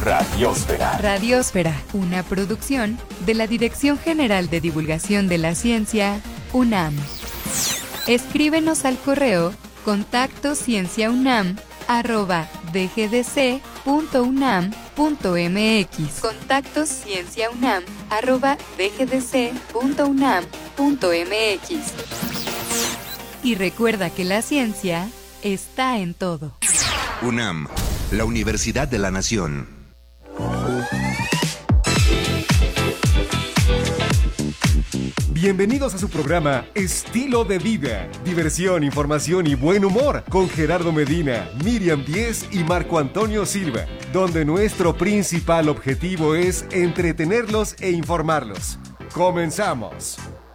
Radiósfera. Radiósfera, una producción de la Dirección General de Divulgación de la Ciencia, UNAM. Escríbenos al correo contactoscienciaunam@dgdc.unam.mx. contactoscienciaunam@dgdc.unam.mx. Y recuerda que la ciencia está en todo. UNAM, la Universidad de la Nación. Bienvenidos a su programa Estilo de Vida, diversión, información y buen humor con Gerardo Medina, Miriam Díez y Marco Antonio Silva, donde nuestro principal objetivo es entretenerlos e informarlos. ¡Comenzamos!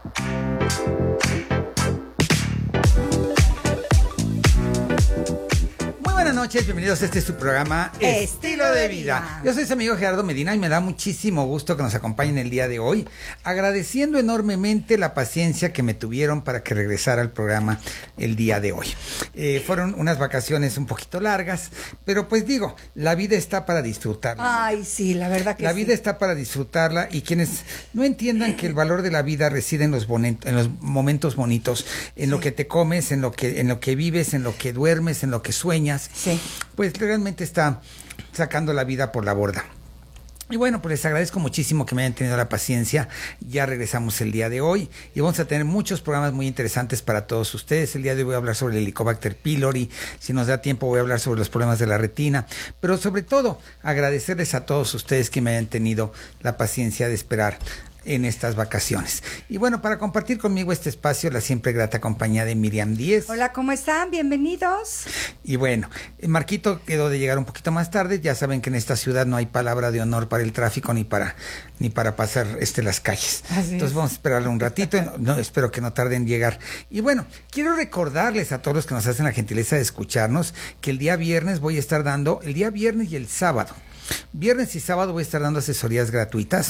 Buenas noches, bienvenidos a este su programa Estilo de Vida. Yo soy su amigo Gerardo Medina y me da muchísimo gusto que nos acompañen el día de hoy, agradeciendo enormemente la paciencia que me tuvieron para que regresara al programa el día de hoy. Fueron unas vacaciones un poquito largas, pero pues digo, la vida está para disfrutarla. Ay, sí, la verdad que la sí. vida está para disfrutarla, y quienes no entiendan que el valor de la vida reside en los momentos bonitos, en lo que te comes, en lo que vives, en lo que duermes, en lo que sueñas. Sí. Pues realmente está sacando la vida por la borda. Y bueno, pues les agradezco muchísimo que me hayan tenido la paciencia. Ya regresamos el día de hoy y vamos a tener muchos programas muy interesantes para todos ustedes. El día de hoy voy a hablar sobre el Helicobacter pylori. Si nos da tiempo voy a hablar sobre los problemas de la retina. Pero sobre todo, agradecerles a todos ustedes que me hayan tenido la paciencia de esperar en estas vacaciones. Y bueno, para compartir conmigo este espacio, la siempre grata compañía de Miriam Díez. Hola, ¿cómo están? Bienvenidos. Y bueno, Marquito quedó de llegar un poquito más tarde. Ya saben que en esta ciudad no hay palabra de honor para el tráfico ni para pasar las calles. Así Entonces es. vamos a esperarle un ratito. No, espero que no tarde en llegar. Y bueno, quiero recordarles a todos los que nos hacen la gentileza de escucharnos que el día viernes voy a estar dando, el día viernes y el sábado. Viernes y sábado voy a estar dando asesorías gratuitas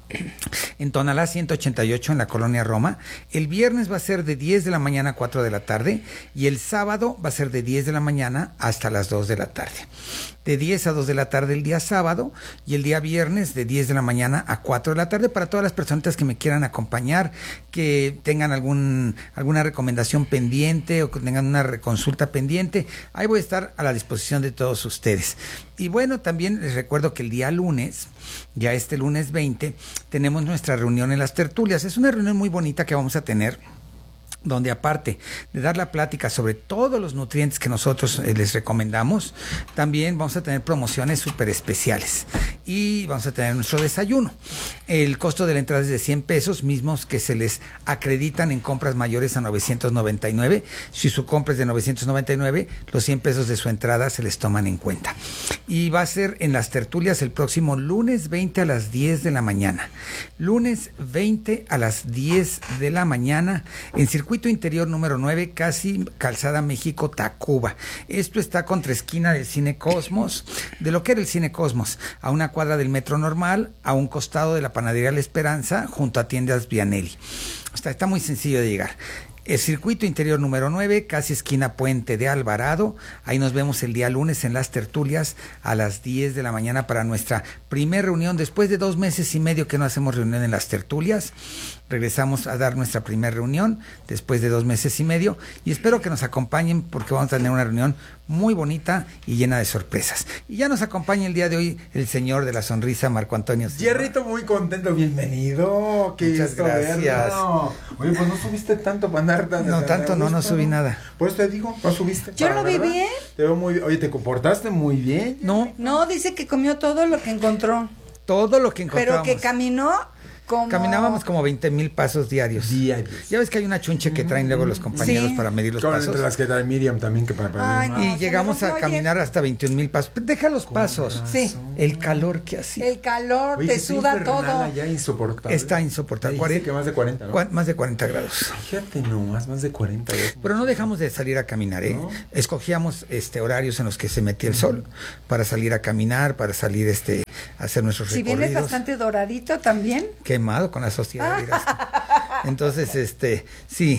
en Tonalá 188 en la Colonia Roma. El viernes va a ser de 10 de la mañana a 4 de la tarde y el sábado va a ser de 10 de la mañana hasta las 2 de la tarde. De 10 a 2 de la tarde el día sábado y el día viernes de 10 de la mañana a 4 de la tarde para todas las personas que me quieran acompañar, que tengan alguna recomendación pendiente o que tengan una consulta pendiente. Ahí voy a estar a la disposición de todos ustedes. Y bueno, también les recuerdo que el día lunes, ya este lunes 20, tenemos nuestra reunión en las tertulias. Es una reunión muy bonita que vamos a tener, donde aparte de dar la plática sobre todos los nutrientes que nosotros les recomendamos, también vamos a tener promociones súper especiales y vamos a tener nuestro desayuno. El costo de la entrada es de 100 pesos, mismos que se les acreditan en compras mayores a 999. Si su compra es de 999, los 100 pesos de su entrada se les toman en cuenta. Y va a ser en las tertulias el próximo lunes 20 a las 10 de la mañana. Lunes 20 a las 10 de la mañana en Circuito Interior número 9, casi Calzada México, Tacuba. Esto está contra esquina del Cine Cosmos, de lo que era el Cine Cosmos, a una cuadra del Metro Normal, a un costado de la Panadería La Esperanza, junto a Tiendas Vianelli. Está muy sencillo de llegar. El Circuito Interior número 9, casi esquina Puente de Alvarado. Ahí nos vemos el día lunes en las tertulias a las 10 de la mañana para nuestra primer reunión. Después de 2 meses y medio que no hacemos reunión en las tertulias, regresamos a dar nuestra primera reunión después de 2 meses y medio. Y espero que nos acompañen porque vamos a tener una reunión muy bonita y llena de sorpresas. Y ya nos acompaña el día de hoy el señor de la sonrisa, Marco Antonio Silva. Hierrito, muy contento, bienvenido. Muchas gracias. Verlo. Oye, pues no subiste tanto para andar tan... No, tanto no subí nada. Pues te digo, no subiste. Yo lo vi ¿verdad? bien. Te veo muy bien. Oye, te comportaste muy bien. No, dice que comió todo lo que encontró. Todo lo que encontrábamos. Pero que caminó como... Caminábamos como 20,000 pasos diarios. Ya ves que hay una chunche que traen luego los compañeros Sí. para medir los Con pasos. entre las que trae Miriam también, que para Ay, mí. no. Y se llegamos me a rompió caminar hasta 21,000 pasos. Deja los pasos. Sí. El calor que hacía. El calor, Oye, te sí, suda infernal todo. allá, insoportable. Está insoportable. Dijiste que más de 40, ¿no? Más de 40 grados. Fíjate nomás, más de 40. Pero no dejamos de salir a caminar, ¿eh? ¿No? Escogíamos horarios en los que se metía el sol para salir a caminar, para salir a hacer nuestros Si recorridos. vienes bastante doradito también. Quemado con la sociedad. Entonces, sí,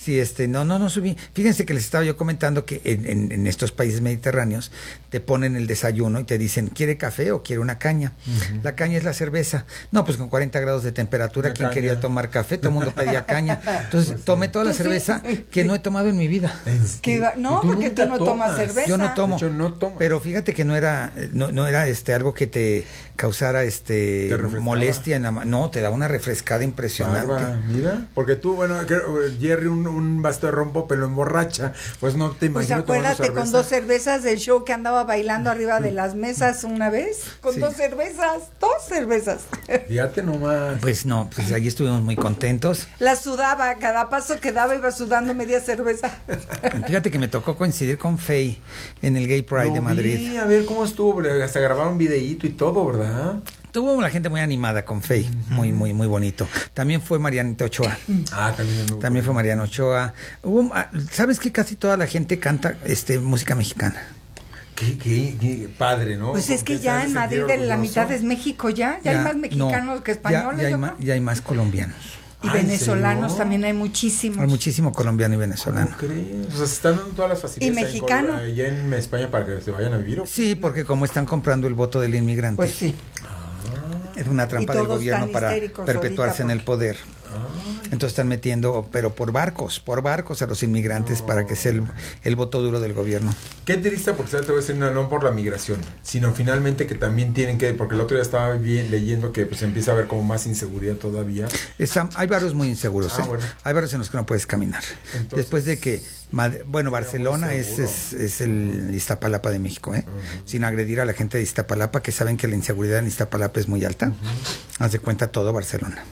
Sí, no subí. Fíjense que les estaba yo comentando que en estos países mediterráneos te ponen el desayuno y te dicen, ¿quiere café o quiere una caña? La caña es la cerveza. No, pues con 40 grados de temperatura, ¿quién quería tomar café? Todo el mundo pedía caña. Entonces tomé toda la cerveza que no he tomado en mi vida. No, porque tú no tomas cerveza. Yo no tomo. Yo no tomo. Pero fíjate que no era algo que te causara molestia en la no, te da una refrescada impresionante. Bárbara, mira, porque tú, bueno, Jerry un vaso de rompo pero emborracha, pues no te Pues imagino tomando acuérdate cerveza. con 2 cervezas del show que andaba bailando arriba de las mesas una vez, con Sí. 2 cervezas. Fíjate nomás. Pues no, pues allí estuvimos muy contentos. La sudaba, a cada paso que daba iba sudando media cerveza. Fíjate que me tocó coincidir con Faye en el Gay Pride de Madrid. Vi, a ver cómo estuvo, hasta grabaron videíto y todo, ¿verdad? Tuvo la gente muy animada con Faye, muy bonito. También fue Marianita Ochoa. También fue Mariana Ochoa. ¿Sabes que casi toda la gente canta música mexicana? Qué padre, ¿no? Pues es que Porque ya se en Madrid sentir la orgulloso. mitad es México ya hay más mexicanos que españoles. Ya hay más colombianos. Y ¿en venezolanos serio? también hay muchísimos. Hay muchísimo colombiano y venezolano. ¿Cómo crees? O sea, se están dando todas las facilidades. Y mexicano. Allá en España para que se vayan a vivir. ¿O? Sí, porque como están comprando el voto del inmigrante. Pues sí. Es una trampa Y del todos gobierno están para histéricos perpetuarse en el poder. Entonces están metiendo, pero por barcos a los inmigrantes para que sea el voto duro del gobierno. Qué triste, porque te voy a decir, no por la migración, sino finalmente que también tienen que, porque el otro día estaba leyendo que pues empieza a haber como más inseguridad todavía. Hay barrios muy inseguros, Bueno. Hay barrios en los que no puedes caminar. Entonces, después de que, Barcelona es el Iztapalapa de México, sin agredir a la gente de Iztapalapa, que saben que la inseguridad en Iztapalapa es muy alta. Haz de cuenta todo Barcelona.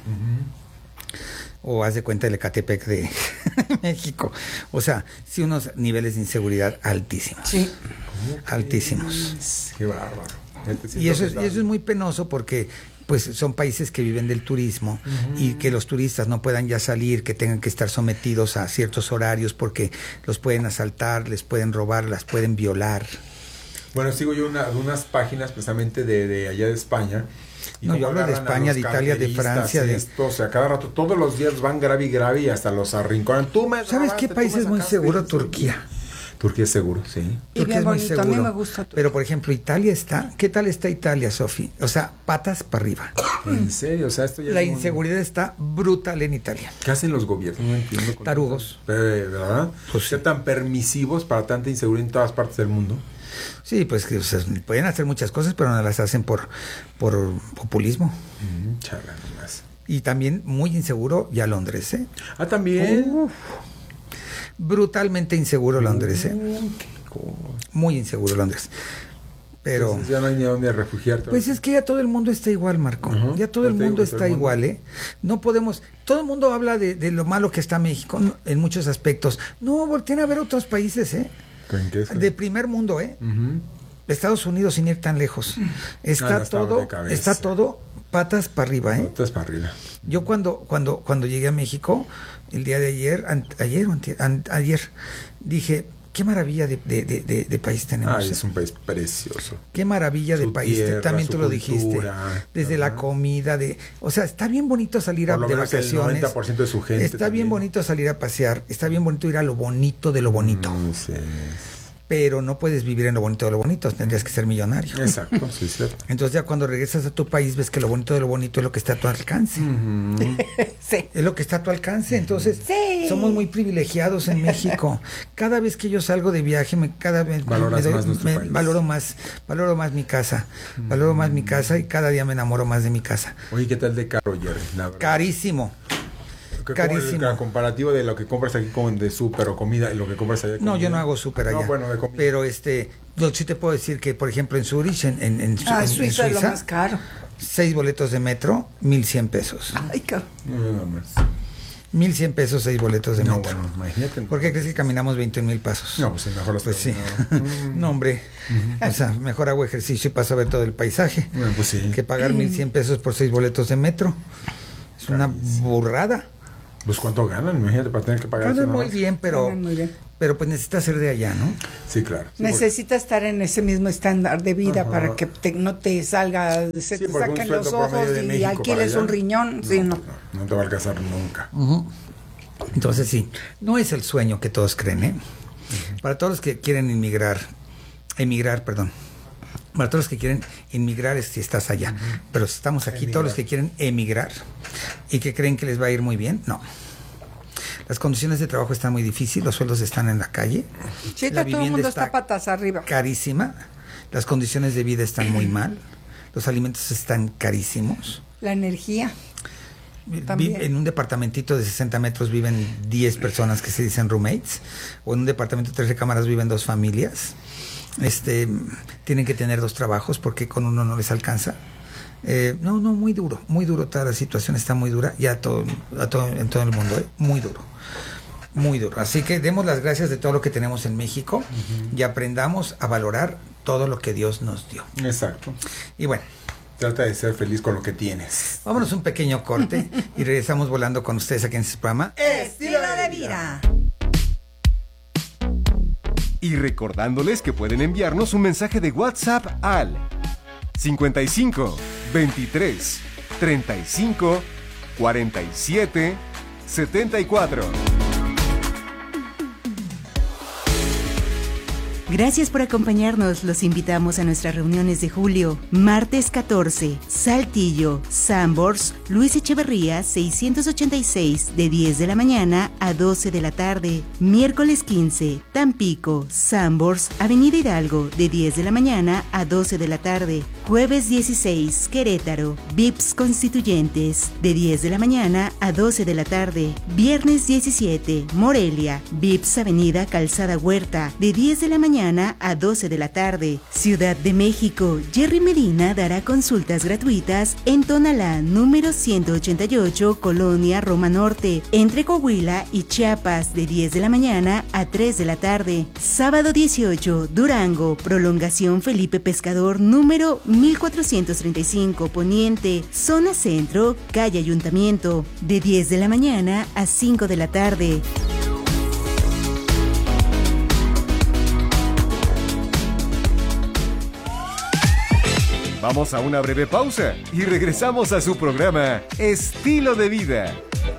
O haz de cuenta el Ecatepec de México. O sea, sí, unos niveles de inseguridad altísimos. Sí. Altísimos. Qué bárbaro. Y eso es muy penoso porque pues son países que viven del turismo y que los turistas no puedan ya salir, que tengan que estar sometidos a ciertos horarios porque los pueden asaltar, les pueden robar, las pueden violar. Bueno, sigo yo unas páginas precisamente de allá de España. No, yo hablo de España, de Italia, de Francia, de esto, o sea, cada rato, todos los días van grave y hasta los arrinconan. ¿Sabes qué país es muy seguro? Turquía. Turquía es seguro, sí. Y Turquía bien es muy bonito, a mí seguro. me gusta Turquía. Pero, por ejemplo, Italia ¿qué tal está Italia, Sofi? O sea, patas para arriba. En serio, o sea, esto ya La es un- inseguridad está brutal en Italia. ¿Qué hacen los gobiernos? No entiendo. Tarugos. ¿Verdad? Pues Ser sí. tan permisivos para tanta inseguridad en todas partes del mundo. Sí, pues que pueden hacer muchas cosas, pero no las hacen por populismo. Chala, nomás. Y también muy inseguro ya Londres, ¿eh? Ah, también. Brutalmente inseguro Londres, ¿eh? Qué cosa. Muy inseguro Londres. Pero Entonces ya no hay ni a dónde refugiarte. pues es que ya todo el mundo está igual, Marco. Ajá. Ya todo el Pues te digo mundo que todo está el mundo. igual, ¿eh? No podemos. Todo el mundo habla de lo malo que está México en muchos aspectos. No, volteen a ver otros países, ¿eh? ¿En qué es? De primer mundo, ¿eh? Ujú. Estados Unidos sin ir tan lejos. Está no, estaba todo, de cabeza. está todo patas para arriba, ¿eh? Estás para arriba. Yo cuando llegué a México, el día de ayer, dije, qué maravilla de país tenemos. Ay, es un país precioso. Qué maravilla de Su país. tierra, También su tú lo dijiste. cultura, Desde ajá. la comida, o sea, está bien bonito salir Por lo de menos el vacaciones. 90% de su gente Está bien también. bonito salir a pasear. Está bien bonito ir a lo bonito de lo bonito. Sí. Pero no puedes vivir en lo bonito de lo bonito. Tendrías que ser millonario. Exacto, sí, es cierto. Entonces ya cuando regresas a tu país ves que lo bonito de lo bonito es lo que está a tu alcance. Sí. Es lo que está a tu alcance. Entonces Sí. somos muy privilegiados en México. Cada vez que yo salgo de viaje, cada vez Valoras más nuestro país. valoro más mi casa. Valoro más mi casa y cada día me enamoro más de mi casa. Oye, ¿qué tal de caro, Jerry? La verdad. Carísimo. carísimo. El comparativo de lo que compras aquí con de súper o comida y lo que compras allá. No, yo no hago súper allá. No, bueno, de comida. Pero yo sí te puedo decir que, por ejemplo, en Zurich, en Suiza es lo más caro. 6 boletos de metro, 1,100 pesos. Ay, cabrón. No, nada más. 1,100 pesos, 6 boletos de No, metro. bueno, imagínate. ¿Por qué crees que caminamos 21,000 pasos? No, pues mejor las Pues sí. no. No, hombre. O sea, mejor hago ejercicio y paso a ver todo el paisaje. Bueno, pues sí. Que pagar 1,100 pesos por 6 boletos de metro. Es una burrada. Pues cuánto ganan, imagínate, para tener que pagar Ganan eso, muy ¿no? bien, Ganan muy bien. pero pues necesita ser de allá, ¿no? Sí, claro. Sí, Necesita estar en ese mismo estándar de vida Ajá. para que no te salga, se Sí, te porque un saquen sueldo los ojos promedio de y México alquiles para un allá, riñón. Sí, no. No te va a alcanzar nunca. Entonces sí, no es el sueño que todos creen, ¿eh? Para todos los que quieren para todos los que quieren inmigrar si estás allá, pero si estamos aquí, todos los que quieren emigrar y que creen que les va a ir muy bien, no. Las condiciones de trabajo están muy difíciles, los sueldos están en la calle. Sí, todo el mundo está patas arriba. Carísima, las condiciones de vida están muy mal, los alimentos están carísimos. La energía. También. En un departamentito de 60 metros viven 10 personas que se dicen roommates, o en un departamento de 3 recámaras viven 2 familias. Tienen que tener 2 trabajos porque con uno no les alcanza. Muy duro, toda la situación está muy dura, en todo el mundo, muy duro. Así que demos las gracias de todo lo que tenemos en México y aprendamos a valorar todo lo que Dios nos dio. Exacto. Y bueno, trata de ser feliz con lo que tienes. Vámonos un pequeño corte y regresamos volando con ustedes aquí en este programa Estilo de Vida. Y recordándoles que pueden enviarnos un mensaje de WhatsApp al 55 23 35 47 74. Gracias por acompañarnos. Los invitamos a nuestras reuniones de julio. Martes 14, Saltillo, Sanborns, Luis Echeverría, 686, de 10 de la mañana a 12 de la tarde. Miércoles 15, Tampico, Sanborns, Avenida Hidalgo, de 10 de la mañana a 12 de la tarde. Jueves 16, Querétaro, VIPS Constituyentes, de 10 de la mañana a 12 de la tarde. Viernes 17, Morelia, VIPS Avenida Calzada Huerta, de 10 de la mañana a 12 de la tarde. Ciudad de México, Jerry Medina dará consultas gratuitas en Tonalá, número 188, Colonia Roma Norte, entre Coahuila y Chiapas, de 10 de la mañana a 3 de la tarde. Sábado 18, Durango, Prolongación Felipe Pescador, número 1435, Poniente, Zona Centro, Calle Ayuntamiento, de 10 de la mañana a 5 de la tarde. Vamos a una breve pausa y regresamos a su programa Estilo de Vida.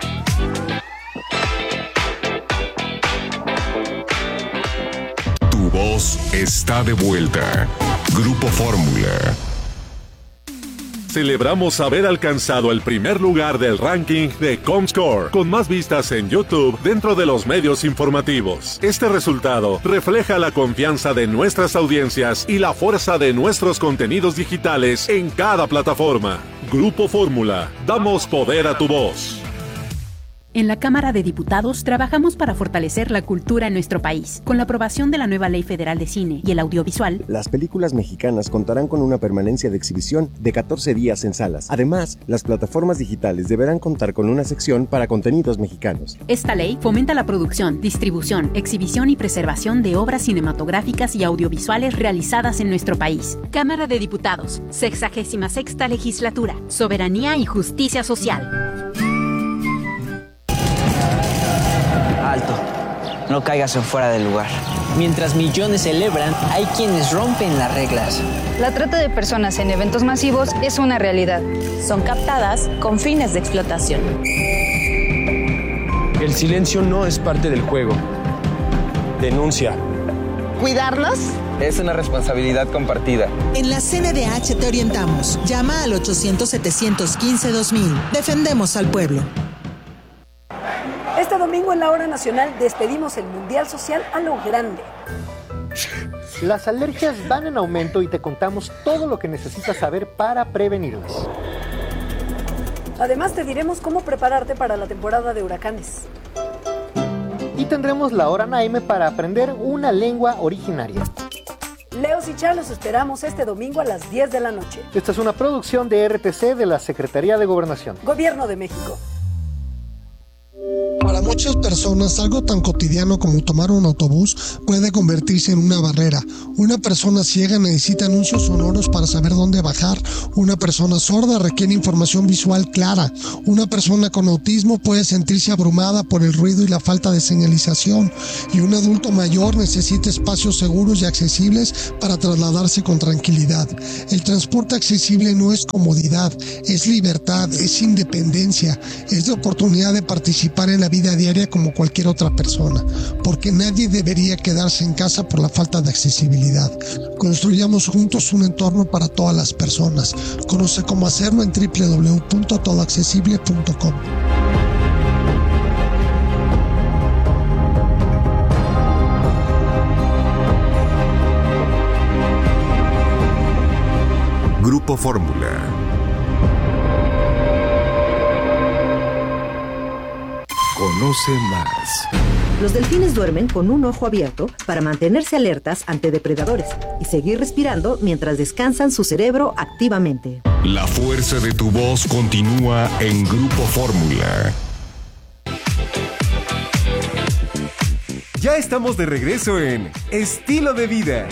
Tu voz está de vuelta. Grupo Fórmula. Celebramos haber alcanzado el primer lugar del ranking de Comscore, con más vistas en YouTube dentro de los medios informativos. Este resultado refleja la confianza de nuestras audiencias y la fuerza de nuestros contenidos digitales en cada plataforma. Grupo Fórmula, damos poder a tu voz. En la Cámara de Diputados trabajamos para fortalecer la cultura en nuestro país. Con la aprobación de la nueva Ley Federal de Cine y el Audiovisual, las películas mexicanas contarán con una permanencia de exhibición de 14 días en salas. Además, las plataformas digitales deberán contar con una sección para contenidos mexicanos. Esta ley fomenta la producción, distribución, exhibición y preservación de obras cinematográficas y audiovisuales realizadas en nuestro país. Cámara de Diputados, 66ª Legislatura, Soberanía y Justicia Social. Alto, no caigas en fuera del lugar. Mientras millones celebran, hay quienes rompen las reglas. La trata de personas en eventos masivos es una realidad. Son captadas con fines de explotación. El silencio no es parte del juego. Denuncia. ¿Cuidarnos? Es una responsabilidad compartida. En la CNDH te orientamos. Llama al 800-715-2000. Defendemos al pueblo. Este domingo en la Hora Nacional despedimos el Mundial Social a lo grande. Las alergias van en aumento y te contamos todo lo que necesitas saber para prevenirlas. Además te diremos cómo prepararte para la temporada de huracanes. Y tendremos la Hora Naime para aprender una lengua originaria. Leos y Chá los esperamos este domingo a las 10 de la noche. Esta es una producción de RTC de la Secretaría de Gobernación. Gobierno de México. Para muchas personas, algo tan cotidiano como tomar un autobús puede convertirse en una barrera. Una persona ciega necesita anuncios sonoros para saber dónde bajar. Una persona sorda requiere información visual clara. Una persona con autismo puede sentirse abrumada por el ruido y la falta de señalización. Y un adulto mayor necesita espacios seguros y accesibles para trasladarse con tranquilidad. El transporte accesible no es comodidad, es libertad, es independencia, es la oportunidad de participar en la vida vida diaria como cualquier otra persona, porque nadie debería quedarse en casa por la falta de accesibilidad. Construyamos juntos un entorno para todas las personas. Conoce cómo hacerlo en www.todoaccesible.com. Grupo Fórmula. Conoce más. Los delfines duermen con un ojo abierto para mantenerse alertas ante depredadores y seguir respirando mientras descansan su cerebro activamente. La fuerza de tu voz continúa en Grupo Fórmula. Ya estamos de regreso en Estilo de Vida.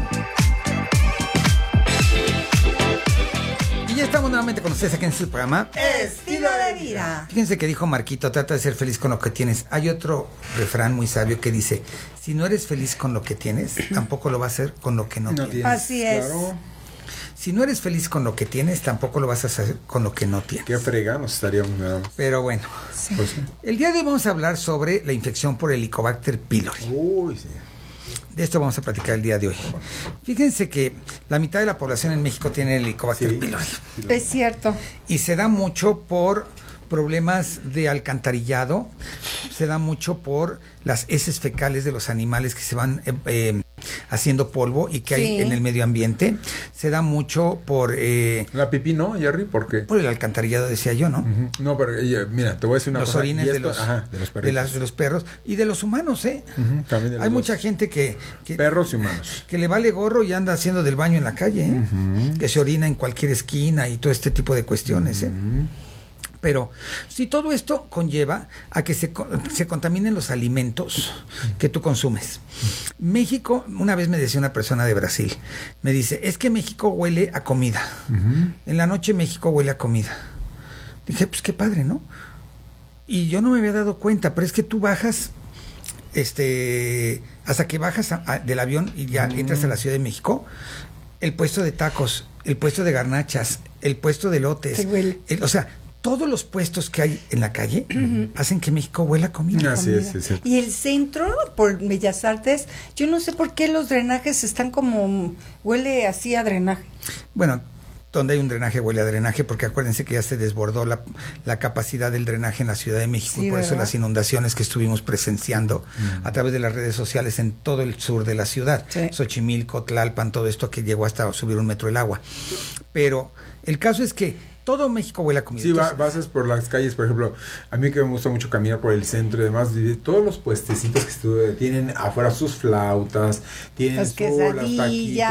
Y ya estamos nuevamente con ustedes aquí en su programa Estilo de Vida. Fíjense que dijo Marquito, trata de ser feliz con lo que tienes. Hay otro refrán muy sabio que dice, si no eres feliz con lo que tienes, tampoco lo vas a hacer con lo que no tienes. Así es. Claro. Si no eres feliz con lo que tienes, tampoco lo vas a hacer con lo que no tienes. Qué freganos estaríamos. Pero bueno, Sí. Pues sí. el día de hoy vamos a hablar sobre la infección por Helicobacter pylori. Uy, sí. De esto vamos a platicar el día de hoy. Fíjense que la mitad de la población en México tiene Helicobacter pylori. Es cierto. Y se da mucho por problemas de alcantarillado, se da mucho por las heces fecales de los animales que se van haciendo polvo y que hay en el medio ambiente. Se da mucho por... la pipí, ¿no, Jerry? ¿Por qué? Por el alcantarillado, decía yo, ¿no? Uh-huh. No, pero mira, te voy a decir una los cosa. Orines de los perritos. de los perros y de los humanos, ¿eh? Uh-huh, también de los hay dos. mucha gente que... Perros y humanos. Que le vale gorro y anda haciendo del baño en la calle, ¿eh? Uh-huh. Que se orina en cualquier esquina y todo este tipo de cuestiones, ¿eh? Pero si todo esto conlleva a que se contaminen los alimentos que tú consumes. México, una vez me decía una persona de Brasil, me dice, es que México huele a comida. En la noche México huele a comida. Dije, pues qué padre, ¿no? Y yo no me había dado cuenta, pero es que tú bajas, hasta que bajas del avión y ya entras a la Ciudad de México, el puesto de tacos, el puesto de garnachas, el puesto de elotes, o sea, todos los puestos que hay en la calle hacen que México huela a comida. Así es, sí. Y el centro, por Bellas Artes, yo no sé por qué los drenajes están como... huele así a drenaje. Bueno, donde hay un drenaje huele a drenaje, porque acuérdense que ya se desbordó la capacidad del drenaje en la Ciudad de México, y por eso las inundaciones que estuvimos presenciando a través de las redes sociales en todo el sur de la ciudad, Xochimilco, Tlalpan, todo esto que llegó hasta subir 1 metro el agua. Pero el caso es que todo México huele a comida. Sí, vas por las calles, por ejemplo, a mí que me gusta mucho caminar por el centro y demás, todos los puestecitos que tienen afuera sus flautas, tienen los taquitos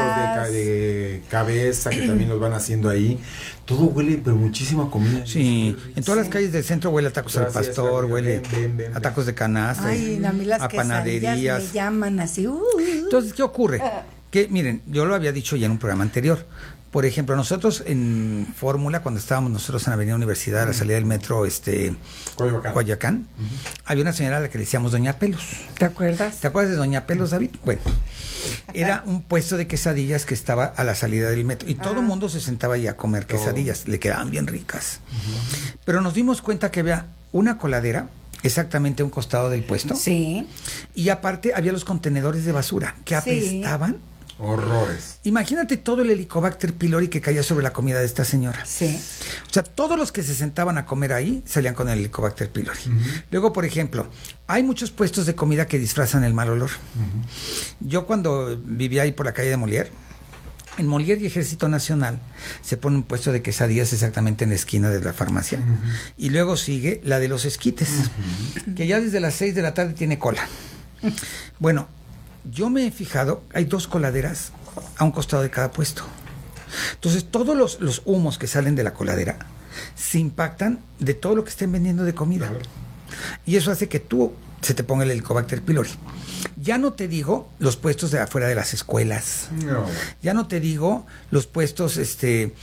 de cabeza que también los van haciendo ahí. Todo huele, pero muchísima comida. Sí, en todas las calles del centro huele a tacos al pastor, huele a tacos de canasta, a panaderías. Me llaman así. Entonces, ¿qué ocurre? Que, miren, yo lo había dicho ya en un programa anterior. Por ejemplo, nosotros en Fórmula, cuando estábamos nosotros en Avenida Universidad, a la salida del metro Coyoacán, había una señora a la que le decíamos Doña Pelos. ¿Te acuerdas? ¿Te acuerdas de Doña Pelos, David? Bueno, era un puesto de quesadillas que estaba a la salida del metro y todo el mundo se sentaba ahí a comer quesadillas. Le quedaban bien ricas. Pero nos dimos cuenta que había una coladera exactamente a un costado del puesto. Sí. Y aparte había los contenedores de basura que apestaban. Horrores. Imagínate todo el Helicobacter pylori que caía sobre la comida de esta señora. Sí. O sea, todos los que se sentaban a comer ahí salían con el Helicobacter pylori. Luego, por ejemplo, hay muchos puestos de comida que disfrazan el mal olor. Yo cuando vivía ahí por la calle de Molière, en Molière y Ejército Nacional se pone un puesto de quesadillas exactamente en la esquina de la farmacia. Y luego sigue la de los esquites, que ya desde las 6 de la tarde tiene cola. Bueno, yo me he fijado, hay 2 coladeras a un costado de cada puesto. Entonces, todos los humos que salen de la coladera se impactan de todo lo que estén vendiendo de comida. Y eso hace que se te ponga el Helicobacter pylori. Ya no te digo los puestos de afuera de las escuelas. No. Ya no te digo los puestos de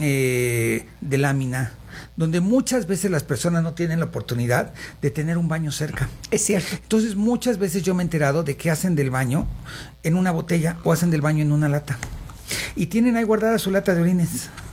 lámina, donde muchas veces las personas no tienen la oportunidad de tener un baño cerca. Es cierto. Entonces, muchas veces yo me he enterado de que hacen del baño en una botella o hacen del baño en una lata. Y tienen ahí guardada su lata de orines.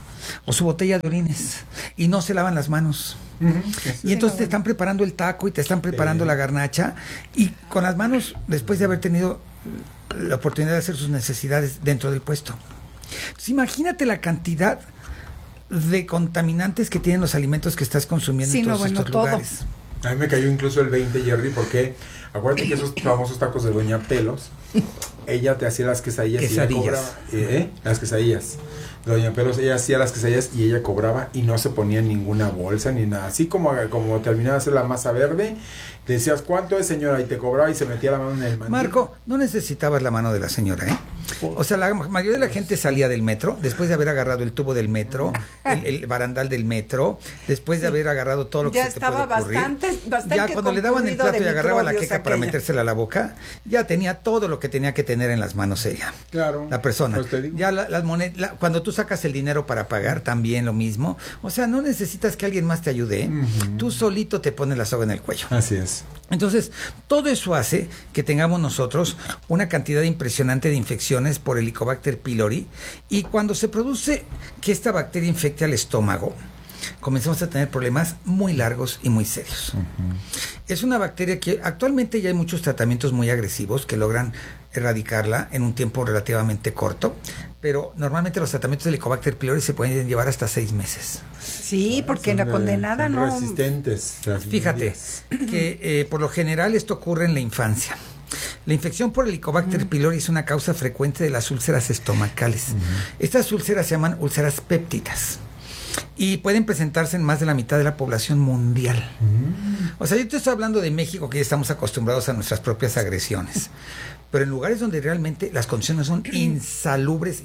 o su botella de orines y no se lavan las manos. Y entonces te están preparando el taco y te están preparando la garnacha y con las manos después de haber tenido la oportunidad de hacer sus necesidades dentro del puesto. Entonces, imagínate la cantidad de contaminantes que tienen los alimentos que estás consumiendo en todos estos lugares. A mí me cayó incluso el 20, Jerry, porque acuérdate que esos famosos tacos de Doña Pelos, ella te hacía las quesadillas. Las quesadillas. Doña Pelos, ella hacía las quesadillas y ella cobraba y no se ponía ninguna bolsa ni nada. Así como terminaba de hacer la masa verde, te decías, ¿cuánto es, señora? Y te cobraba y se metía la mano en el mandil. Marco, no necesitabas la mano de la señora, ¿eh? O sea, la mayoría de la gente salía del metro, después de haber agarrado el tubo del metro, el barandal del metro, después de haber agarrado todo lo que se te puede ocurrir. Bastante ya cuando le daban el plato y agarraba la queca para metérsela a la boca, ya tenía todo lo que tenía que tener en las manos ella. Claro. La persona. Pues ya las monedas, cuando tú sacas el dinero para pagar, también lo mismo. O sea, no necesitas que alguien más te ayude, ¿eh? Tú solito te pones la soga en el cuello. Así es. Entonces, todo eso hace que tengamos nosotros una cantidad impresionante de infecciones por Helicobacter pylori, y cuando se produce que esta bacteria infecte al estómago, comenzamos a tener problemas muy largos y muy serios. Es una bacteria que actualmente ya hay muchos tratamientos muy agresivos que logran erradicarla en un tiempo relativamente corto, pero normalmente los tratamientos de Helicobacter pylori se pueden llevar hasta 6 meses. Sí, porque la condenada no... resistentes. Fíjate que por lo general esto ocurre en la infancia. La infección por Helicobacter pylori es una causa frecuente de las úlceras estomacales. Estas úlceras se llaman úlceras pépticas y pueden presentarse en más de la mitad de la población mundial. O sea, yo te estoy hablando de México, que ya estamos acostumbrados a nuestras propias agresiones, pero en lugares donde realmente las condiciones son insalubres.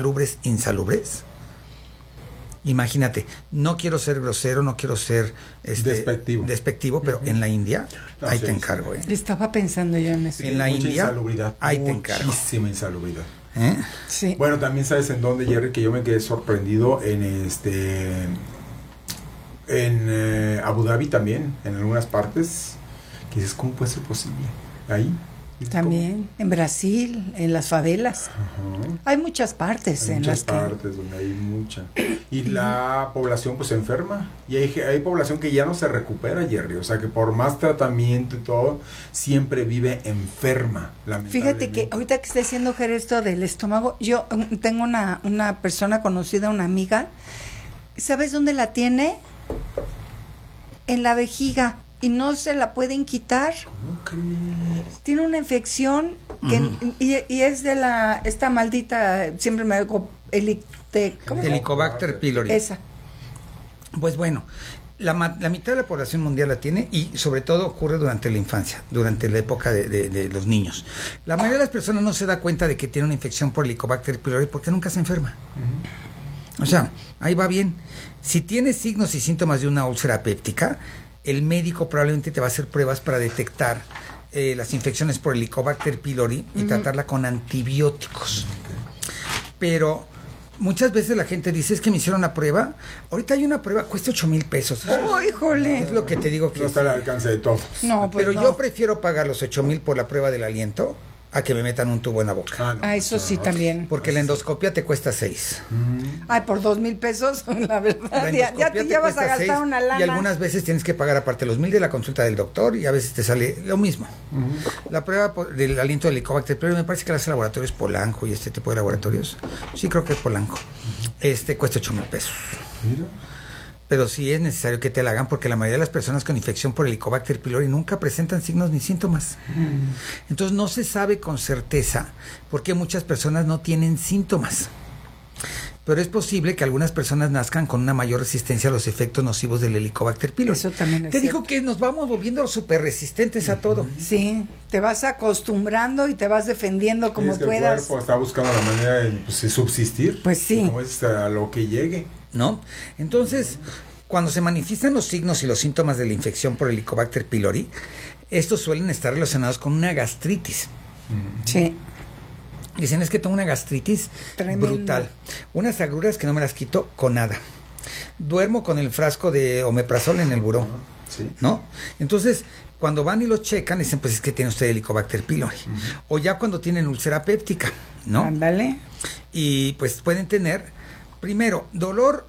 Imagínate, no quiero ser grosero, no quiero ser despectivo, pero en la India, ahí te encargo. Estaba pensando yo en eso. En la India, ahí te encargo. Muchísima insalubridad. Sí. Bueno, también sabes en dónde, Jerry, que yo me quedé sorprendido en Abu Dhabi también, en algunas partes, que dices, ¿cómo puede ser posible? Ahí. También, en Brasil, en las favelas. Hay muchas partes en las partes donde hay mucha. Y la población pues se enferma. Y hay población que ya no se recupera, Jerry. O sea que por más tratamiento y todo, siempre vive enferma, lamentablemente. Fíjate que ahorita que está diciendo Jerez esto del estómago, yo tengo una persona conocida, una amiga. ¿Sabes dónde la tiene? En la vejiga. Y no se la pueden quitar. ¿Cómo crees? Tiene una infección que, y es de esta maldita, siempre me digo, Helicobacter pylori. Esa. Pues bueno, la mitad de la población mundial la tiene, y sobre todo ocurre durante la infancia, durante la época de los niños. La mayoría de las personas no se da cuenta de que tiene una infección por Helicobacter pylori porque nunca se enferma. O sea, ahí va bien. Si tienes signos y síntomas de una úlcera péptica, el médico probablemente te va a hacer pruebas para detectar las infecciones por Helicobacter pylori y tratarla con antibióticos. Pero muchas veces la gente dice, es que me hicieron una prueba. Ahorita hay una prueba, cuesta 8,000 pesos. ¡Oh, híjole! Es lo que te digo, que no está al alcance de todos. No, pues pero yo prefiero pagar los 8,000 por la prueba del aliento a que me metan un tubo en la boca. Eso sí también. Porque la endoscopia te cuesta 6. Ay, por 2,000 pesos, la verdad. Ya te llevas a gastar 6, una lana. Y algunas veces tienes que pagar aparte los 1,000 de la consulta del doctor, y a veces te sale lo mismo. La prueba del aliento de Helicobacter pylori me parece que la hace Laboratorios Polanco y este tipo de laboratorios. Sí, creo que es Polanco. Cuesta 8,000 pesos. Mira. Pero sí es necesario que te la hagan, porque la mayoría de las personas con infección por Helicobacter pylori nunca presentan signos ni síntomas. Entonces no se sabe con certeza por qué muchas personas no tienen síntomas. Pero es posible que algunas personas nazcan con una mayor resistencia a los efectos nocivos del Helicobacter pylori. Eso también es Te digo que nos vamos volviendo súper resistentes a todo. Sí, te vas acostumbrando y te vas defendiendo como puedas. El cuerpo está buscando la manera de subsistir. Pues sí. Como es a lo que llegue. ¿No? Entonces, cuando se manifiestan los signos y los síntomas de la infección por Helicobacter pylori, estos suelen estar relacionados con una gastritis. Sí. Dicen, es que tengo una gastritis brutal. Unas agruras que no me las quito con nada. Duermo con el frasco de omeprazol en el buró. ¿No? Entonces, cuando van y lo checan, dicen, pues es que tiene usted Helicobacter pylori. O ya cuando tienen úlcera péptica, ¿no? Ándale. Y pues pueden tener, primero, dolor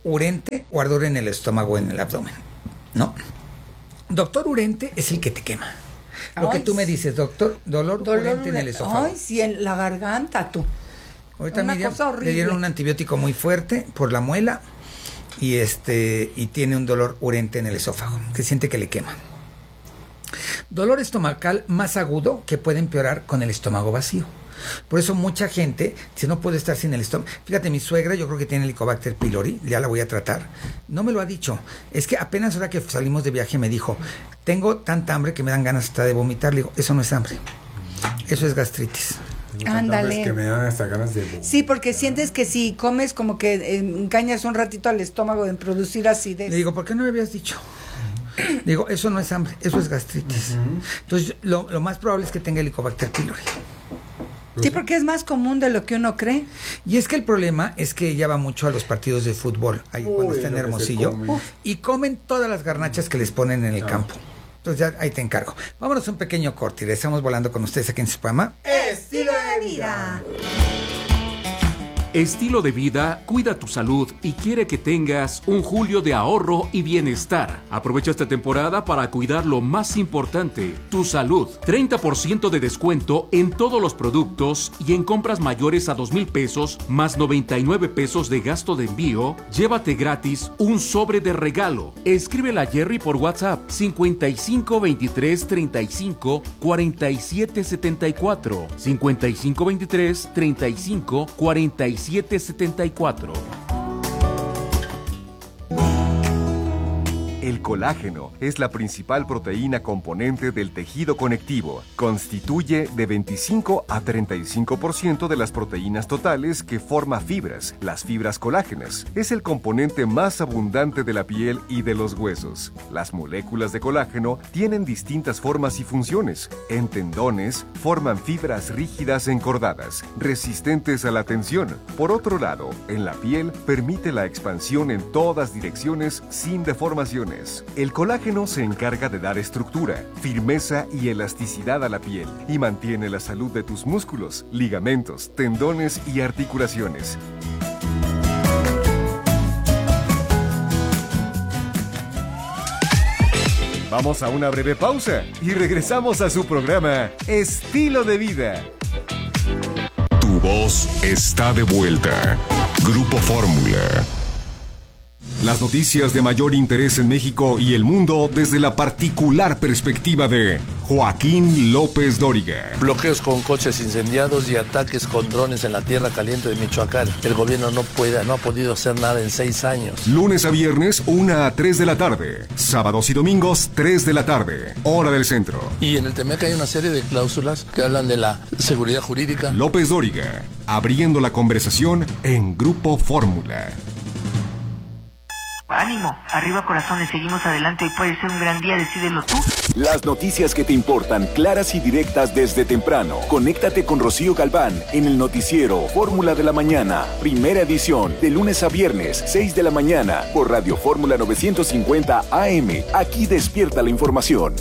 urente o ardor en el estómago, en el abdomen, ¿no? Doctor urente es el que te quema. Lo que tú me dices, doctor, dolor urente en el esófago. Ay, sí, en la garganta, tú. Ahorita Miriam le dieron un antibiótico muy fuerte por la muela y tiene un dolor urente en el esófago, que siente que le quema. Dolor estomacal más agudo que puede empeorar con el estómago vacío. Por eso mucha gente si no puede estar sin el estómago. Fíjate, mi suegra yo creo que tiene Helicobacter pylori, ya la voy a tratar. No me lo ha dicho. Es que apenas ahora que salimos de viaje me dijo, tengo tanta hambre que me dan ganas hasta de vomitar. Le digo, eso no es hambre, eso es gastritis. Ándale. Que me dan hasta ganas de vomitar. Sí, porque sientes que si comes como que engañas un ratito al estómago en producir acidez. Le digo, ¿por qué no me habías dicho? Digo, eso no es hambre, eso es gastritis. Entonces, lo más probable es que tenga Helicobacter pylori. Sí, porque es más común de lo que uno cree. Y es que el problema es que ella va mucho a los partidos de fútbol, ahí cuando está en Hermosillo, y comen todas las garnachas que les ponen en el campo. Entonces ya ahí te encargo. Vámonos a un pequeño corte y regresamos volando con ustedes aquí en su programa Estilo de Vida. Estilo de Vida cuida tu salud y quiere que tengas un julio de ahorro y bienestar. Aprovecha esta temporada para cuidar lo más importante, tu salud. 30% de descuento en todos los productos y en compras mayores a 2,000 pesos más 99 pesos de gasto de envío. Llévate gratis un sobre de regalo. Escríbela a Jerry por WhatsApp 55 23 35 47 74 55 23 35 47 774. El colágeno es la principal proteína componente del tejido conectivo. Constituye de 25 a 35% de las proteínas totales que forma fibras, las fibras colágenas. Es el componente más abundante de la piel y de los huesos. Las moléculas de colágeno tienen distintas formas y funciones. En tendones, forman fibras rígidas encordadas, resistentes a la tensión. Por otro lado, en la piel, permite la expansión en todas direcciones sin deformaciones. El colágeno se encarga de dar estructura, firmeza y elasticidad a la piel y mantiene la salud de tus músculos, ligamentos, tendones y articulaciones. Vamos a una breve pausa y regresamos a su programa Estilo de Vida. Tu voz está de vuelta. Grupo Fórmula. Las noticias de mayor interés en México y el mundo desde la particular perspectiva de Joaquín López Dóriga. Bloqueos con coches incendiados y ataques con drones en la tierra caliente de Michoacán. El gobierno no ha podido hacer nada en 6 años. Lunes a viernes, 1 a 3 de la tarde. Sábados y domingos, 3 de la tarde. Hora del centro. Y en el TEMEC hay una serie de cláusulas que hablan de la seguridad jurídica. López Dóriga, abriendo la conversación en Grupo Fórmula. Ánimo, arriba corazones, seguimos adelante, hoy puede ser un gran día, decídelo tú. Las noticias que te importan, claras y directas desde temprano. Conéctate con Rocío Galván en el noticiero Fórmula de la Mañana, primera edición, de lunes a viernes, 6 de la mañana, por Radio Fórmula 950 AM. Aquí despierta la información.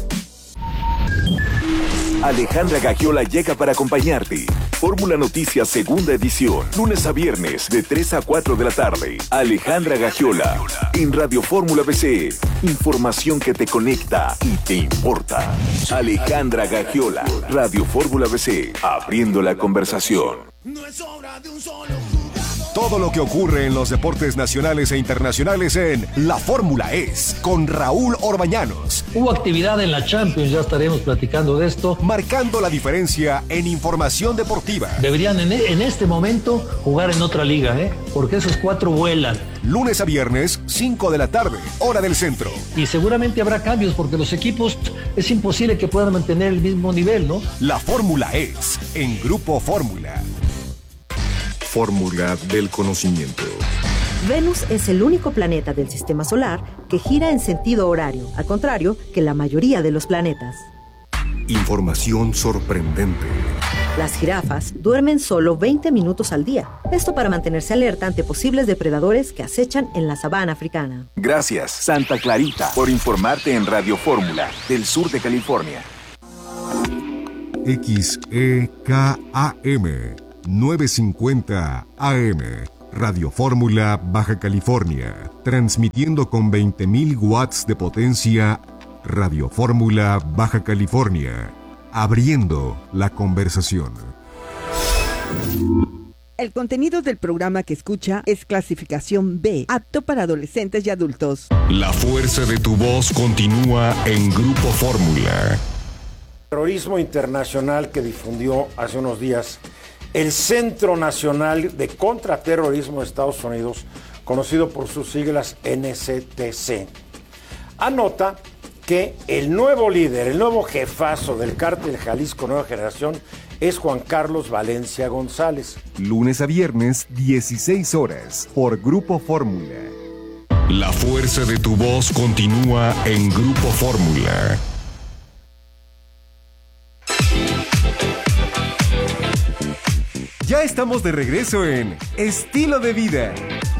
Alejandra Gagiola llega para acompañarte. Fórmula Noticias, segunda edición, lunes a viernes, de 3 a 4 de la tarde. Alejandra Gagiola, en Radio Fórmula BC. Información que te conecta y te importa. Alejandra Gagiola, Radio Fórmula BC, abriendo la conversación. No es obra de un solo. Todo lo que ocurre en los deportes nacionales e internacionales en La Fórmula Es, con Raúl Orbañanos. Hubo actividad en la Champions, ya estaremos platicando de esto. Marcando la diferencia en información deportiva. Deberían en este momento jugar en otra liga, porque esos 4 vuelan. Lunes a viernes, 5 de la tarde, hora del centro. Y seguramente habrá cambios, porque los equipos es imposible que puedan mantener el mismo nivel, ¿no? La Fórmula Es, en Grupo Fórmula. Fórmula del conocimiento. Venus es el único planeta del sistema solar que gira en sentido horario, al contrario que la mayoría de los planetas. Información sorprendente. Las jirafas duermen solo 20 minutos al día. Esto para mantenerse alerta ante posibles depredadores que acechan en la sabana africana. Gracias, Santa Clarita, por informarte en Radio Fórmula, del sur de California. XEKAM 950 AM, Radio Fórmula Baja California, transmitiendo con 20.000 watts de potencia. Radio Fórmula Baja California, abriendo la conversación. El contenido del programa que escucha es clasificación B, apto para adolescentes y adultos. La fuerza de tu voz continúa en Grupo Fórmula. Terrorismo internacional que difundió hace unos días el Centro Nacional de Contraterrorismo de Estados Unidos, conocido por sus siglas NCTC, anota que el nuevo líder, el nuevo jefazo del cártel Jalisco Nueva Generación es Juan Carlos Valencia González. Lunes a viernes, 16 horas, por Grupo Fórmula. La fuerza de tu voz continúa en Grupo Fórmula. Ya estamos de regreso en Estilo de Vida.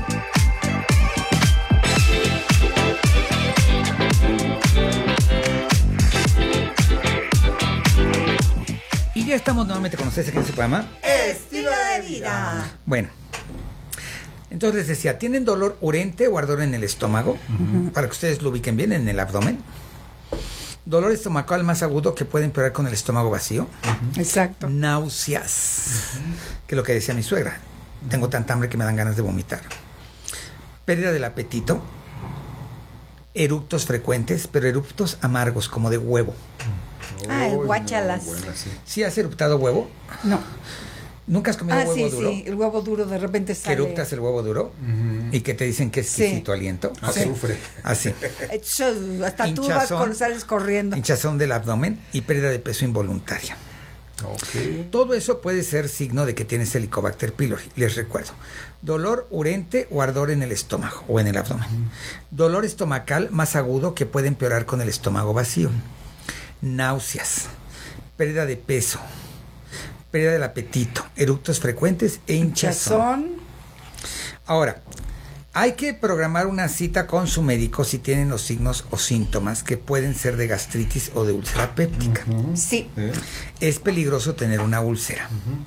Y ya estamos nuevamente con ustedes aquí en este programa. Estilo de Vida. Bueno, entonces les decía, ¿tienen dolor urente o ardor en el estómago? Para que ustedes lo ubiquen bien, en el abdomen. Dolor estomacal más agudo que puede empeorar con el estómago vacío. Exacto. Náuseas, que es lo que decía mi suegra. Tengo tanta hambre que me dan ganas de vomitar. Pérdida del apetito. Eructos frecuentes, pero eructos amargos, como de huevo. Ay, guáchalas. No, bueno, sí. ¿Sí has eruptado huevo? No. ¿Nunca has comido huevo duro? Sí, el huevo duro de repente sale. ¿Que eruptas el huevo duro? Y que te dicen que es exquisito aliento. Azufre. Así. Hasta tú sales corriendo. Hinchazón del abdomen y pérdida de peso involuntaria. Todo eso puede ser signo de que tienes Helicobacter pylori. Les recuerdo: dolor urente o ardor en el estómago o en el abdomen. Dolor estomacal más agudo que puede empeorar con el estómago vacío. Náuseas, pérdida de peso, pérdida del apetito, eructos frecuentes e hinchazón. Ahora, hay que programar una cita con su médico si tienen los signos o síntomas que pueden ser de gastritis o de úlcera péptica. Sí. Es peligroso tener una úlcera.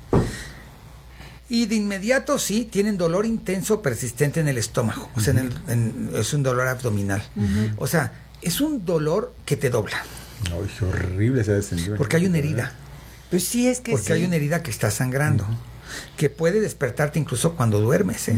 Y de inmediato sí tienen dolor intenso persistente en el estómago. O sea, es un dolor abdominal. O sea, es un dolor que te dobla. Ay, qué horrible se ha descendido. Porque hay una herida. Pues sí, es que porque hay una herida que está sangrando, que puede despertarte incluso cuando duermes.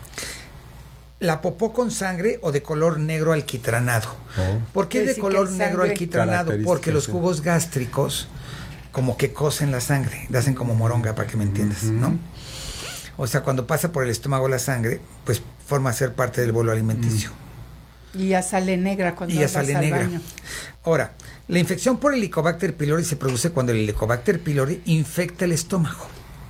La popó con sangre o de color negro alquitranado. ¿Por qué de color negro alquitranado? Porque los jugos gástricos como que cocen la sangre, le hacen como moronga, para que me entiendas, ¿no? O sea, cuando pasa por el estómago la sangre, pues forma a ser parte del bolo alimenticio. Y ya sale negra cuando vas al baño. Ahora, la infección por Helicobacter pylori se produce cuando el Helicobacter pylori infecta el estómago.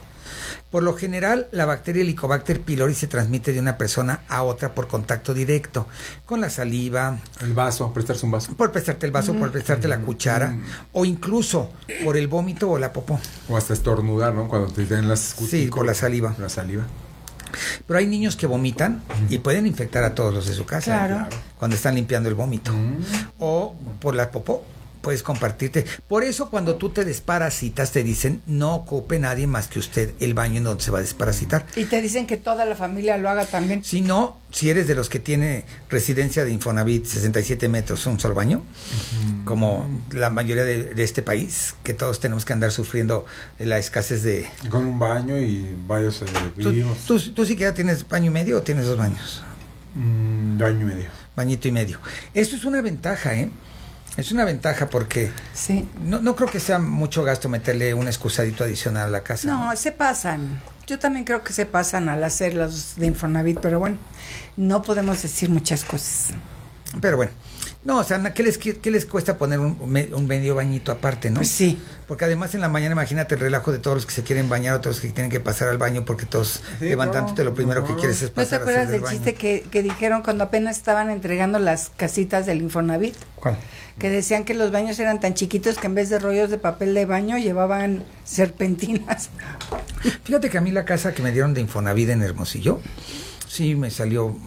Por lo general, la bacteria Helicobacter pylori se transmite de una persona a otra por contacto directo, con la saliva. El vaso, prestarse un vaso. Por prestarte el vaso, por prestarte la cuchara, o incluso por el vómito o la popó. O hasta estornudar, ¿no? Cuando te den las cutículas. Sí, por la saliva. La saliva. Pero hay niños que vomitan y pueden infectar a todos los de su casa. Claro. Cuando están limpiando el vómito. O por la popó. Puedes compartirte. Por eso cuando tú te desparasitas te dicen no ocupe nadie más que usted el baño en donde se va a desparasitar. Y te dicen que toda la familia lo haga también. Si no, si eres de los que tiene residencia de Infonavit 67 metros, un solo baño, como la mayoría de este país, que todos tenemos que andar sufriendo la escasez de... Con un baño y varios vivimos. ¿Tú siquiera tienes baño y medio o tienes dos baños? Baño y medio. Bañito y medio. Esto es una ventaja, ¿eh? Es una ventaja porque no creo que sea mucho gasto meterle un excusadito adicional a la casa. No, se pasan. Yo también creo que se pasan al hacer los de Infonavit, pero bueno, no podemos decir muchas cosas. Pero bueno, no, o sea, ¿qué les cuesta poner un medio bañito aparte, no? Pues sí. Porque además en la mañana imagínate el relajo de todos los que se quieren bañar, otros que tienen que pasar al baño porque todos levantándote lo primero que quieres es pasar. ¿No te acuerdas del chiste que dijeron cuando apenas estaban entregando las casitas del Infonavit? ¿Cuál? Que decían que los baños eran tan chiquitos que en vez de rollos de papel de baño llevaban serpentinas. Fíjate que a mí la casa que me dieron de Infonavit en Hermosillo, sí me salió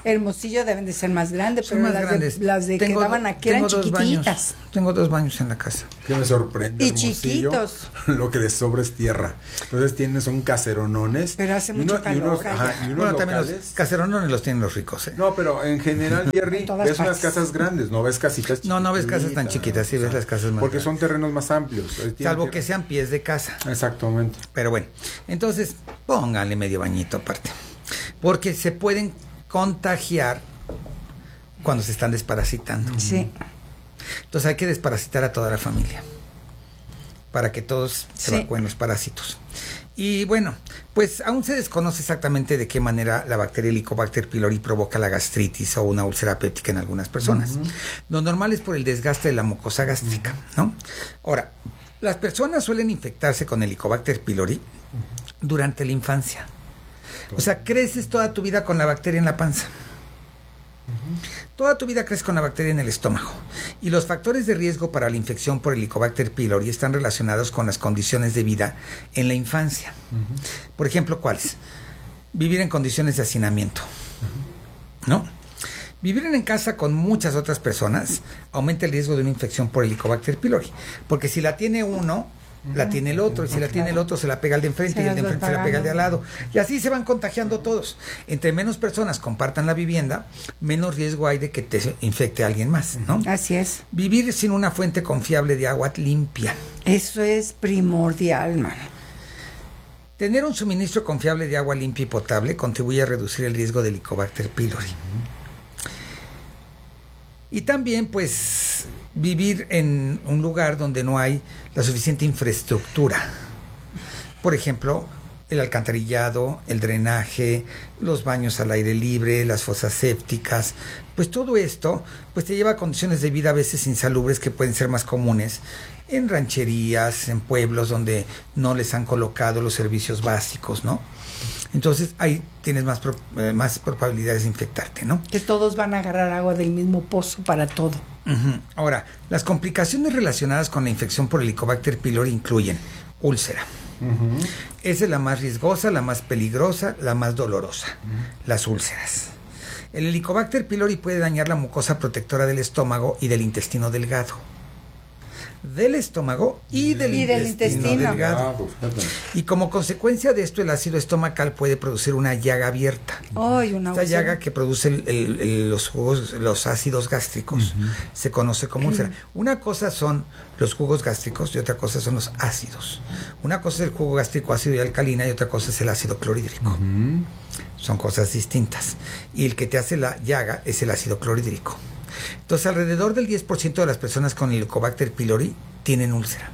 Hermosillo deben de ser más grandes, Son pero más grandes. Las de que daban aquí eran chiquititas. Tengo 2 baños en la casa. Que me sorprende. Y Hermosillo, chiquitos. Lo que les sobra es tierra. Entonces son caseronones. Pero hace mucho calor. Y unos Bueno, también locales. los caseronones los tienen los ricos, ¿eh? No, pero en general, Jerry, ves unas casas grandes, no ves casitas chiquitas. No ves casas tan chiquitas, sí ves las casas más porque grandes. son terrenos más amplios. Salvo que sean pies de casa. Exactamente. Pero bueno, entonces pónganle medio bañito aparte. Porque se pueden contagiar cuando se están desparasitando. Sí. Entonces hay que desparasitar a toda la familia para que todos se evacúen los parásitos. Y bueno, pues aún se desconoce exactamente de qué manera la bacteria Helicobacter pylori provoca la gastritis o una úlcera péptica en algunas personas. Lo normal es por el desgaste de la mucosa gástrica, ¿no? Ahora, las personas suelen infectarse con Helicobacter pylori durante la infancia. O sea, creces toda tu vida con la bacteria en la panza. Toda tu vida creces con la bacteria en el estómago. Y los factores de riesgo para la infección por Helicobacter pylori están relacionados con las condiciones de vida en la infancia. Por ejemplo, ¿cuáles? Vivir en condiciones de hacinamiento, ¿no? Vivir en casa con muchas otras personas aumenta el riesgo de una infección por Helicobacter pylori. Porque si la tiene uno, la tiene el otro, y si la tiene el otro se la pega al de enfrente y el de enfrente se la pega al de al lado, y así se van contagiando todos. Entre menos personas compartan la vivienda, menos riesgo hay de que te infecte a alguien más, ¿no? Así es. Vivir sin una fuente confiable de agua limpia. Eso es primordial, man. Tener un suministro confiable de agua limpia y potable contribuye a reducir el riesgo de Helicobacter pylori. Y también, pues, vivir en un lugar donde no hay la suficiente infraestructura. Por ejemplo, el alcantarillado, el drenaje, los baños al aire libre, las fosas sépticas. Pues todo esto pues te lleva a condiciones de vida a veces insalubres que pueden ser más comunes en rancherías, en pueblos donde no les han colocado los servicios básicos, ¿no? Entonces ahí tienes más probabilidades de infectarte, ¿no? Que todos van a agarrar agua del mismo pozo para todo. Ahora, las complicaciones relacionadas con la infección por Helicobacter pylori incluyen úlcera. Esa es la más riesgosa, la más peligrosa, la más dolorosa. Las úlceras. El Helicobacter pylori puede dañar la mucosa protectora del estómago y del intestino delgado. Del estómago y del intestino delgado. Y como consecuencia de esto, el ácido estomacal puede producir una llaga abierta. Esta llaga que produce los ácidos gástricos se conoce como úlcera. Una cosa son los jugos gástricos y otra cosa son los ácidos. Una cosa es el jugo gástrico ácido y alcalina y otra cosa es el ácido clorhídrico. Son cosas distintas. Y el que te hace la llaga es el ácido clorhídrico. Entonces, alrededor del 10% de las personas con Helicobacter pylori tienen úlcera.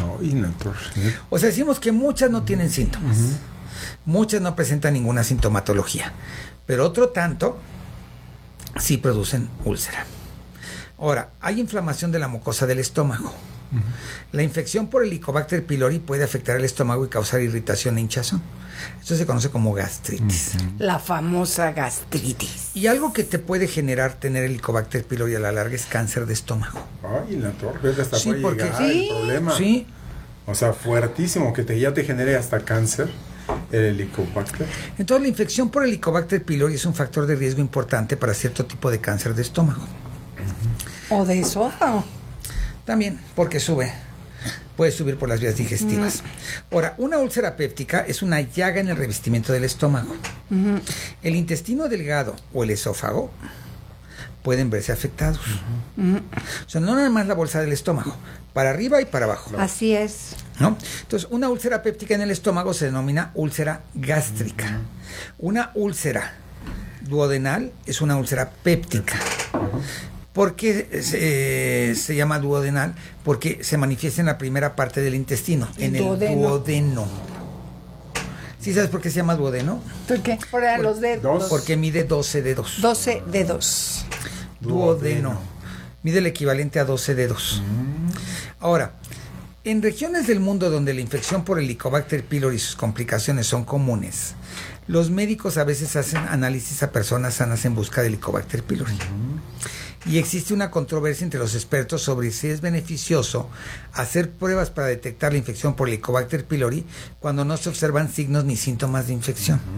O sea, decimos que muchas no tienen síntomas. Muchas no presentan ninguna sintomatología. Pero otro tanto sí producen úlcera. Ahora, hay inflamación de la mucosa del estómago. La infección por Helicobacter pylori puede afectar el estómago y causar irritación e hinchazón. Esto se conoce como gastritis. La famosa gastritis. Y algo que te puede generar tener Helicobacter pylori a la larga es cáncer de estómago. Ay, la torre, hasta Sí, puede porque llegar el problema. Sí. O sea, fuertísimo, que ya te genere hasta cáncer el Helicobacter. Entonces, la infección por Helicobacter pylori es un factor de riesgo importante para cierto tipo de cáncer de estómago. O de esófago. También, porque puede subir por las vías digestivas. Ahora, una úlcera péptica es una llaga en el revestimiento del estómago. El intestino delgado o el esófago pueden verse afectados. O sea, no nada más la bolsa del estómago, para arriba y para abajo. Así es. ¿No? Entonces, una úlcera péptica en el estómago se denomina úlcera gástrica. Una úlcera duodenal es una úlcera péptica. ¿Por qué se llama duodenal? Porque se manifiesta en la primera parte del intestino, en el duodeno. ¿Sí sabes por qué se llama duodeno? ¿Por qué? Por los dedos. Porque mide 12 dedos. 12 dedos. Duodeno. Mide el equivalente a 12 dedos. Ahora, en regiones del mundo donde la infección por Helicobacter pylori y sus complicaciones son comunes, los médicos a veces hacen análisis a personas sanas en busca de Helicobacter pylori. Y existe una controversia entre los expertos sobre si es beneficioso hacer pruebas para detectar la infección por Helicobacter pylori cuando no se observan signos ni síntomas de infección.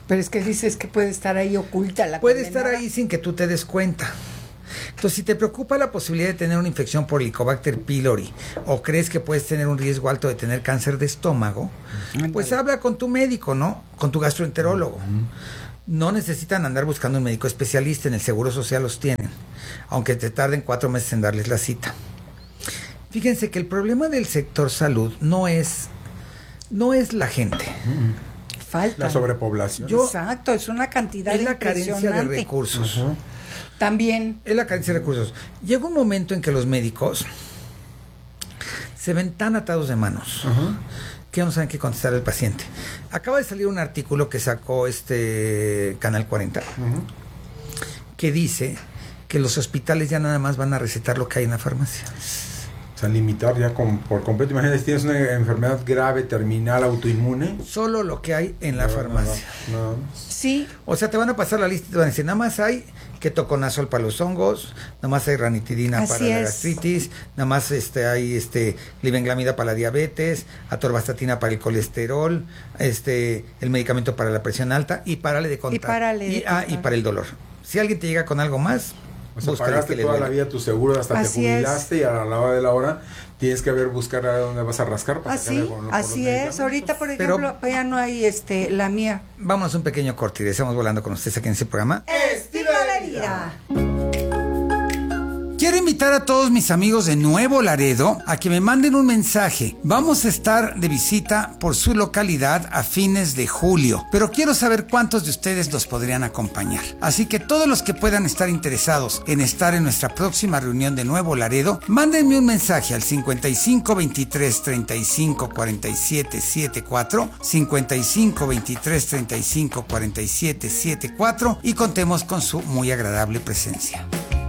Pero es que dices que puede estar ahí oculta la Puede condenada. estar ahí sin que tú te des cuenta. Entonces, si te preocupa la posibilidad de tener una infección por Helicobacter pylori o crees que puedes tener un riesgo alto de tener cáncer de estómago, pues habla con tu médico, ¿no? Con tu gastroenterólogo. No necesitan andar buscando un médico especialista, en el Seguro Social los tienen, aunque te tarden 4 meses en darles la cita. Fíjense que el problema del sector salud no es la gente. Falta. La sobrepoblación. Exacto, es una cantidad Es la carencia de recursos. También. Es la carencia de recursos. Llega un momento en que los médicos se ven tan atados de manos que no saben qué contestar al paciente. Acaba de salir un artículo que sacó Canal 40 que dice que los hospitales ya nada más van a recetar lo que hay en la farmacia. O sea, limitar ya por completo. Imagínate si tienes una enfermedad grave, terminal, autoinmune. Solo lo que hay en la farmacia. No. Sí. O sea, te van a pasar la lista y te van a decir, nada más hay ketoconazol para los hongos, nada más hay ranitidina para la gastritis, nada más hay glibenclamida para la diabetes, atorvastatina para el colesterol, el medicamento para la presión alta y párale de contar. Y para el dolor. Si alguien te llega con algo más, o sea, pagaste toda la vida tu seguro hasta te jubilaste y a la hora de la hora tienes que buscar a dónde vas a rascar para así es. Ahorita, por ejemplo, ya no hay la mía. Vamos a un pequeño corte y regresamos volando con ustedes aquí en este programa. Estilo de vida. Quiero invitar a todos mis amigos de Nuevo Laredo a que me manden un mensaje. Vamos a estar de visita por su localidad a fines de julio, pero quiero saber cuántos de ustedes los podrían acompañar. Así que todos los que puedan estar interesados en estar en nuestra próxima reunión de Nuevo Laredo, mándenme un mensaje al 55 23 35 47 74, 55 23 35 47 74 y contemos con su muy agradable presencia.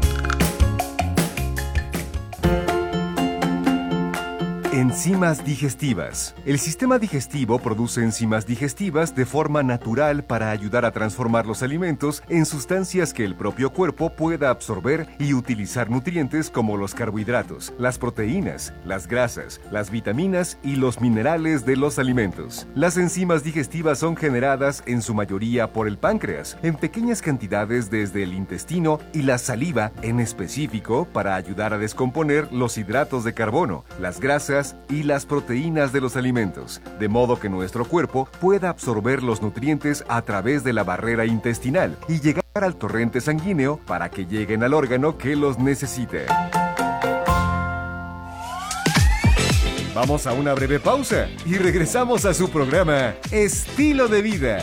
Enzimas digestivas. El sistema digestivo produce enzimas digestivas de forma natural para ayudar a transformar los alimentos en sustancias que el propio cuerpo pueda absorber y utilizar nutrientes como los carbohidratos, las proteínas, las grasas, las vitaminas y los minerales de los alimentos. Las enzimas digestivas son generadas en su mayoría por el páncreas, en pequeñas cantidades desde el intestino y la saliva en específico para ayudar a descomponer los hidratos de carbono, las grasas y las proteínas de los alimentos, de modo que nuestro cuerpo pueda absorber los nutrientes a través de la barrera intestinal y llegar al torrente sanguíneo para que lleguen al órgano que los necesite. Vamos a una breve pausa y regresamos a su programa Estilo de Vida.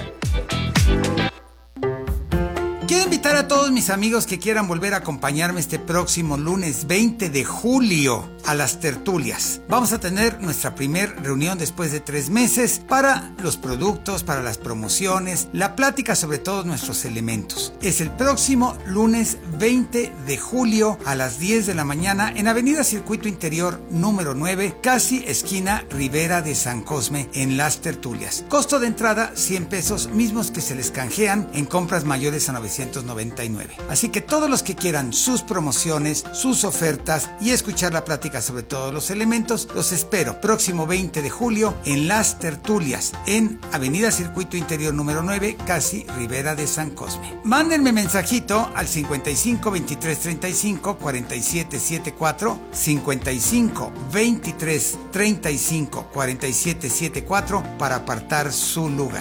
Quiero invitar a todos mis amigos que quieran volver a acompañarme este próximo lunes 20 de julio a las tertulias. Vamos a tener nuestra primera reunión después de 3 meses para los productos, para las promociones, la plática sobre todos nuestros elementos. Es el próximo lunes 20 de julio a las 10 de la mañana en Avenida Circuito Interior número 9, casi esquina Ribera de San Cosme, en las tertulias. Costo de entrada 100 pesos, mismos que se les canjean en compras mayores a 999. Así que todos los que quieran sus promociones, sus ofertas y escuchar la plática sobre todos los elementos, los espero próximo 20 de julio en las tertulias en Avenida Circuito Interior número 9, casi Ribera de San Cosme. Mándenme mensajito al 55 23 35 47 74, 55 23 35 47 74 para apartar su lugar.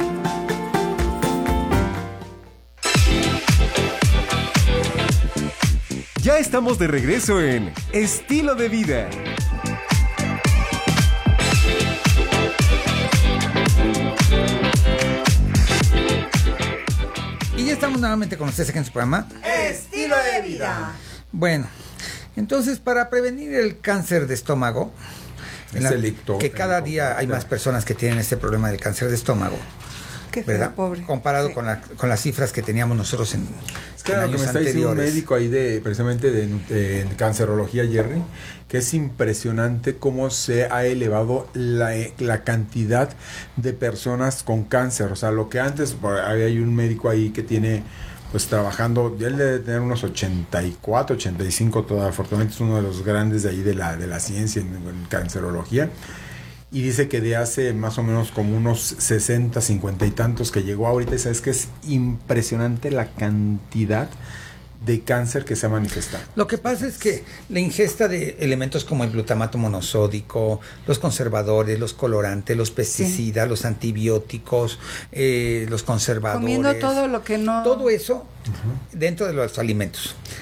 Ya estamos de regreso en Estilo de Vida. Y ya estamos nuevamente con ustedes aquí en su programa Estilo de Vida. Bueno, entonces para prevenir el cáncer de estómago, que cada día hay más personas que tienen este problema del cáncer de estómago, ¿verdad? Pobre. Comparado con las cifras que teníamos nosotros en claro, que me está diciendo un médico ahí precisamente de cancerología, Jerry, que es impresionante cómo se ha elevado la cantidad de personas con cáncer. O sea, lo que antes, hay un médico ahí que tiene, pues trabajando, él debe tener unos 84, 85, afortunadamente es uno de los grandes de ahí de la ciencia en cancerología. y dice que de hace más o menos como unos 60, 50 y tantos que llegó ahorita, y sabes que es impresionante la cantidad de cáncer que se ha manifestado. Lo que pasa es que la ingesta de elementos como el glutamato monosódico, los conservadores, los colorantes, los pesticidas, los antibióticos, los conservadores, comiendo todo lo que no... Todo eso dentro de los alimentos.